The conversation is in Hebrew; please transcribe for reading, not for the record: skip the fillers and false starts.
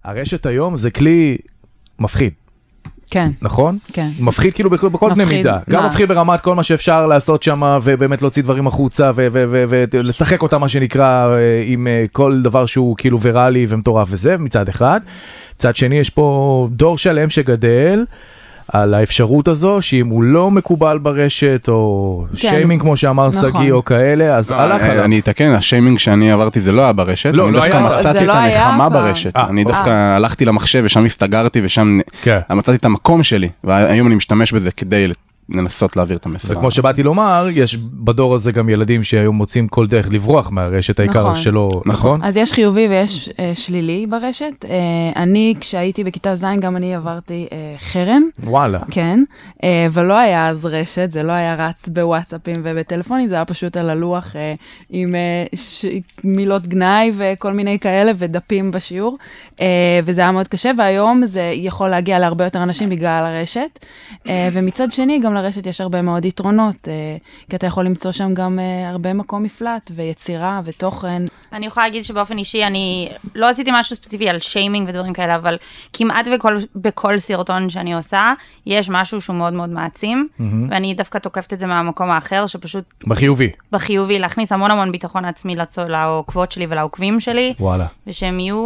הרשת היום זה כלי מפחיד. כן. נכון? כן. מפחיד כאילו בכל קנה מידה. גם מפחיד ברמת כל מה שאפשר לעשות שם, ובאמת להוציא דברים החוצה, ולשחק אותה מה שנקרא, עם כל דבר שהוא כאילו ויראלי ומטורף וזה, מצד אחד. מצד שני, יש פה דור שלם שגדל, על האפשרות הזו, שאם הוא לא מקובל ברשת, או שיימינג כמו שאמר סגי, או כאלה, אז הלך עליו. אני אתקן, השיימינג שאני עברתי זה לא היה ברשת, אני דווקא מצאתי את הנחמה ברשת. אני דווקא הלכתי למחשב ושם הסתגרתי, ושם מצאתי את המקום שלי, והיום אני משתמש בזה כדי לנסות להעביר את המסר. וכמו שבאתי לומר, יש בדור הזה גם ילדים שהיום מוצאים כל דרך לברוח מהרשת, העיקר שלו, נכון? אז יש חיובי ויש שלילי ברשת. אני, כשהייתי בכיתה ז', גם אני עברתי חרם. וואלה. כן, ולא היה אז רשת, זה לא היה רץ בוואטסאפים ובטלפונים, זה היה פשוט על הלוח עם מילות גנאי וכל מיני כאלה, ודפים בשיעור, וזה היה מאוד קשה, והיום זה יכול להגיע להרבה יותר אנשים בגלל הרשת, ומצד שני, גם לרשת יש הרבה מאוד יתרונות, כי אתה יכול למצוא שם גם הרבה מקום מפלט, ויצירה ותוכן. אני יכולה להגיד שבאופן אישי, אני לא עשיתי משהו ספציפי על שיימינג ודברים כאלה, אבל כמעט בכל סרטון שאני עושה, יש משהו שהוא מאוד מאוד מעצים, ואני דווקא תוקפת את זה מהמקום האחר, שפשוט... בחיובי, להכניס המון המון ביטחון עצמי לעוקבות שלי ולעוקבים שלי, וואלה. ושהם יהיו